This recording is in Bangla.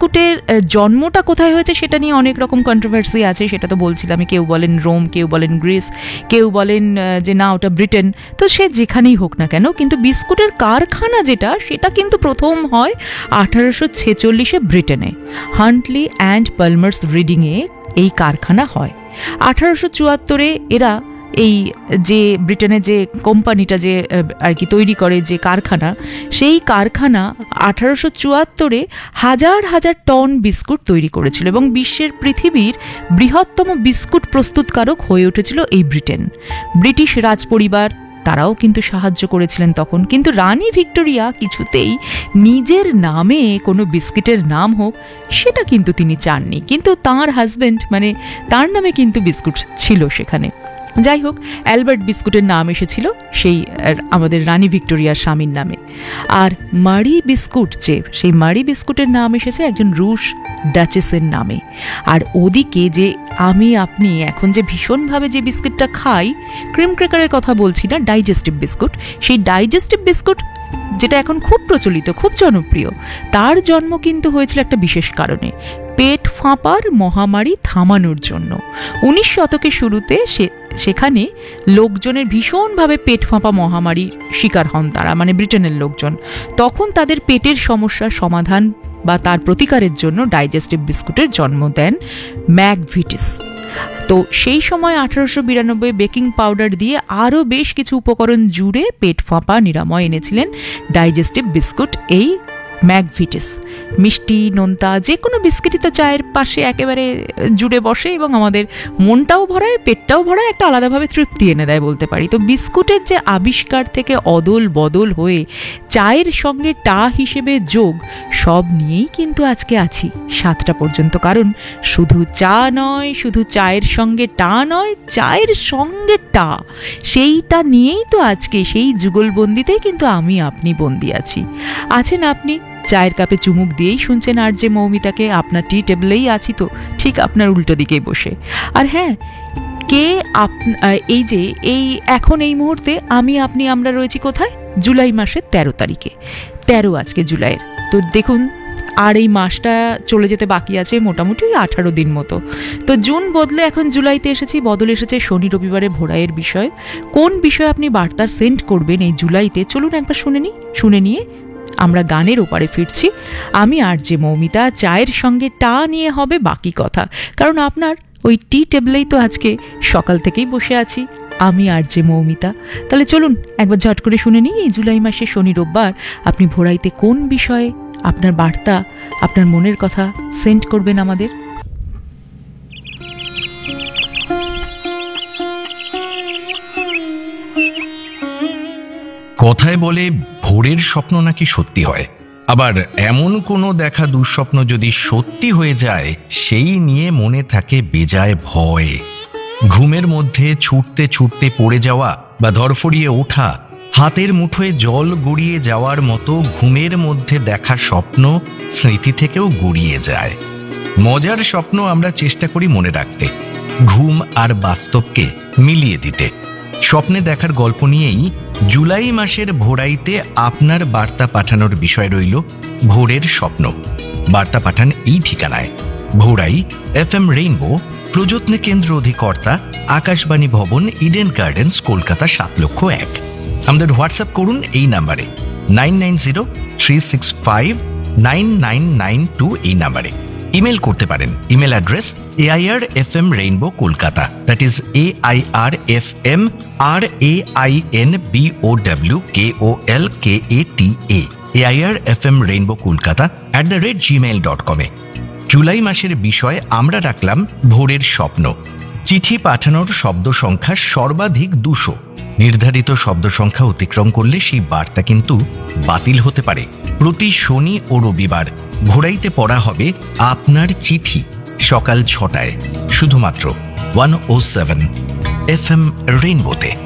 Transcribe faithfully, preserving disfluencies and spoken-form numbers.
বিস্কুটের জন্মটা কোথায় হয়েছে সেটা নিয়ে অনেক রকম কন্ট্রোভার্সি আছে, সেটা তো বলছিলাম। কেউ বলেন রোম, কেউ বলেন গ্রিস, কেউ বলেন যে না ওটা ব্রিটেন। তো সে যেখানেই হোক না কেন, কিন্তু বিস্কুটের কারখানা যেটা, সেটা কিন্তু প্রথম হয় আঠারোশো ছেচল্লিশে ব্রিটেনে, হান্টলি অ্যান্ড পালমার্স রিডিংয়ে এই কারখানা হয়। আঠারোশো চুয়াত্তরে এরা এই যে ব্রিটেনে যে কোম্পানিটা যে আর কি তৈরি করে যে কারখানা, সেই কারখানা আঠারোশো চুয়াত্তরে হাজার হাজার টন বিস্কুট তৈরি করেছিল এবং বিশ্বের পৃথিবীর বৃহত্তম বিস্কুট প্রস্তুতকারক হয়ে উঠেছিল এই ব্রিটেন। ব্রিটিশ রাজপরিবার তারাও কিন্তু সাহায্য করেছিলেন তখন, কিন্তু রানী ভিক্টোরিয়া কিছুতেই নিজের নামে কোনো বিস্কিটের নাম হোক সেটা কিন্তু তিনি চাননি, কিন্তু তাঁর হাজব্যান্ড মানে তার নামে কিন্তু বিস্কুট ছিল সেখানে। যাই হোক, অ্যালবার্ট বিস্কুটের নাম এসেছিল সেই আমাদের রানী ভিক্টোরিয়ার স্বামীর নামে। আর মারি বিস্কুট যে, সেই মারি বিস্কুটের নাম এসেছে একজন রুশ ডাচেসের নামে। আর ওদিকে যে আমি আপনি এখন যে ভীষণভাবে যে বিস্কুটটা খাই, ক্রিম ক্র্যাকারের কথা বলছি না, ডাইজেস্টিভ বিস্কুট, সেই ডাইজেস্টিভ বিস্কুট যেটা এখন খুব প্রচলিত, খুব জনপ্রিয়, তার জন্ম কিন্তু হয়েছিল একটা বিশেষ কারণে, পেট ফাঁপার মহামারী থামানোর জন্য। উনিশ শতকের শুরুতে সে সেখানে লোকজনের ভীষণভাবে পেট ফাঁপা মহামারীর শিকার হন তারা, মানে ব্রিটেনের লোকজন। তখন তাদের পেটের সমস্যার সমাধান বা তার প্রতিকারের জন্য ডাইজেস্টিভ বিস্কুটের জন্ম দেন ম্যাকভিটিস। তো সেই সময় আঠারোশো বিরানব্বই বেকিং পাউডার দিয়ে আরও বেশ কিছু উপকরণ জুড়ে পেট ফাঁপা নিরাময় এনেছিলেন ডাইজেস্টিভ বিস্কুট এই ম্যাকভিটিস। মিষ্টি নোনতা যে কোনো বিস্কিটই তো চায়ের পাশে একেবারে জুড়ে বসে এবং আমাদের মনটাও ভরায়, পেটটাও ভরায়, একটা আলাদাভাবে তৃপ্তি এনে দেয় বলতে পারি। তো বিস্কুটের যে আবিষ্কার থেকে অদল বদল হয়ে চায়ের সঙ্গে টা হিসেবে যোগ, সব নিয়েই কিন্তু আজকে আছি সাতটা পর্যন্ত। কারণ শুধু চা নয়, শুধু চায়ের সঙ্গে টা নয়, চায়ের সঙ্গে টা, সেইটা নিয়েই তো আজকে সেই যুগলবন্দিতেই কিন্তু আমি আপনি বন্দি আছি। আছেন আপনি চায়ের কাপে চুমুক দিয়েই শুনছেন আর যে মৌমিতাকে, আপনার টি টেবিলেই আছি তো ঠিক আপনার উল্টো দিকেই বসে। আর হ্যাঁ, কে আপ এই যে এই এখন এই মুহূর্তে আমি আপনি আমরা রয়েছি কোথায়? জুলাই মাসের তেরো তারিখে, তেরো আজকে জুলাইয়ের। তো দেখুন আর এই মাসটা চলে যেতে বাকি আছে মোটামুটি আঠারো দিন মতো। তো জুন বদলে এখন জুলাইতে এসেছি, বদল এসেছে শনি রবিবারে ভোরাইয়ের বিষয়। কোন বিষয়ে আপনি বার্তা সেন্ড করবেন এই জুলাইতে, চলুন একবার শুনে নিই। শুনে নিয়ে আমরা গানের ওপারে ফিরছি। আমি আর যে মৌমিতা, চায়ের সঙ্গে টা নিয়ে হবে বাকি কথা, কারণ আপনার ওই টি টেবিলেই তো আজকে সকাল থেকেই বসে আছি আমি আর যে মৌমিতা। তাহলে চলুন একবার ঝট করে শুনে নিই এই জুলাই মাসে শনি রোববার আপনি ভোরাইতে কোন বিষয়ে আপনার বার্তা, আপনার মনের কথা সেন্ড করবেন আমাদের। কথায় বলে ভোরের স্বপ্ন নাকি সত্যি হয়, আবার এমন কোনো দেখা দুঃস্বপ্ন যদি সত্যি হয়ে যায় সেই নিয়ে মনে থাকে বেজায় ভয়। ঘুমের মধ্যে ছুটতে ছুটতে পড়ে যাওয়া বা ধরফড়িয়ে ওঠা, হাতের মুঠোয় জল গড়িয়ে যাওয়ার মতো ঘুমের মধ্যে দেখা স্বপ্ন স্মৃতি থেকেও গড়িয়ে যায়। মজার স্বপ্ন আমরা চেষ্টা করি মনে রাখতে, ঘুম আর বাস্তবকে মিলিয়ে দিতে। স্বপ্নে দেখার গল্প নিয়েই জুলাই মাসের ভোরাইতে আপনার বার্তা পাঠানোর বিষয় রইল ভোরের স্বপ্ন। বার্তা পাঠান এই ঠিকানায়, ভোরাই এফ এম রেইনবো, প্রযত্ন কেন্দ্র অধিকর্তা, আকাশবাণী ভবন, ইডেন গার্ডেন্স, কলকাতা সাত লক্ষ এক। আমাদের হোয়াটসঅ্যাপ করুন এই নাম্বারে nine nine zero three six five nine nine nine two এই নাম্বারে। ইমেল করতে পারেন, email address A I R F M rainbow Kolkata, that is A I R F M R A I N B O W K O L K A T A, A I R F M rainbow Kolkata at the rate Gmail dot কমে। জুলাই মাসের বিষয় আমরা রাখলাম ভোরের স্বপ্ন। চিঠি পাঠানোর শব্দ সংখ্যা সর্বাধিক দুশো। নির্ধারিত শব্দ সংখ্যা অতিক্রম করলে সেই বার্তা কিন্তু বাতিল হতে পারে। প্রতি শনি ও রবিবার ভোরাইতে পড়া হবে আপনার চিঠি সকাল ছটায়, শুধুমাত্র ওয়ান ও সেভেন এফ এম রেইনবোতে।